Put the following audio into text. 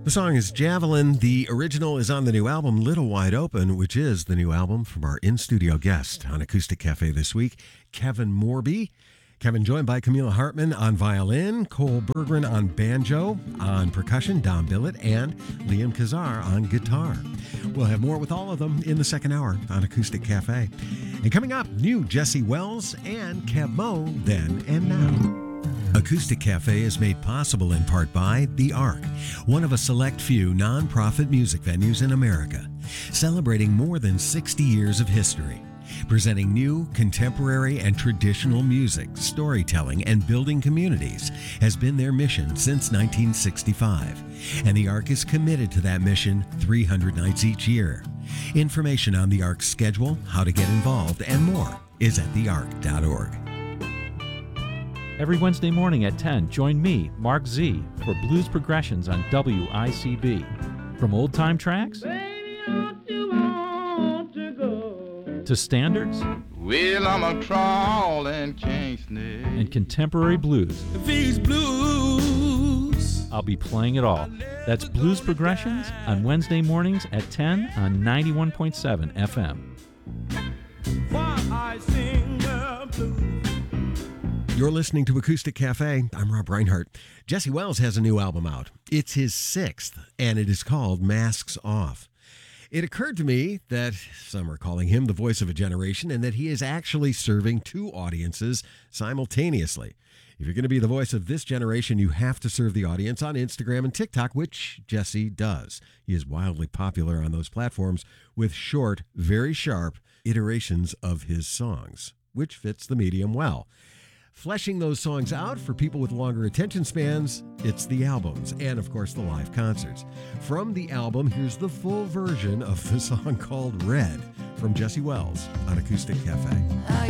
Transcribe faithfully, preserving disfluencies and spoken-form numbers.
The song is Javelin. The original is on the new album, Little Wide Open, which is the new album from our in-studio guest on Acoustic Cafe this week, Kevin Morby. Kevin joined by Camila Hartman on violin, Cole Berggren on banjo, on percussion, Don Billett, and Liam Kazar on guitar. We'll have more with all of them in the second hour on Acoustic Cafe. And coming up, new Jesse Wells and Kev Mo, Then and Now. Acoustic Cafe is made possible in part by The Ark, one of a select few non-profit music venues in America, celebrating more than sixty years of history. Presenting new, contemporary, and traditional music, storytelling, and building communities has been their mission since nineteen sixty-five. And The Ark is committed to that mission three hundred nights each year. Information on The Ark's schedule, how to get involved, and more is at the ark dot org. Every Wednesday morning at ten, join me, Mark Z, for Blues Progressions on W I C B. From old-time tracks to standards Well, I'm a crawling king snake. and contemporary blues, These blues. I'll be playing it all. That's Blues Progressions on Wednesday mornings at ten on ninety-one point seven F M. Why I sing the blues. You're listening to Acoustic Cafe. I'm Rob Reinhardt. Jesse Wells has a new album out. It's his sixth, and it is called Masks Off. It occurred to me that some are calling him the voice of a generation and that he is actually serving two audiences simultaneously. If you're going to be the voice of this generation, you have to serve the audience on Instagram and TikTok, which Jesse does. He is wildly popular on those platforms with short, very sharp iterations of his songs, which fits the medium well. Fleshing those songs out for people with longer attention spans, it's the albums and, of course, the live concerts. From the album, here's the full version of the song called Red from Jesse Wells on Acoustic Cafe. I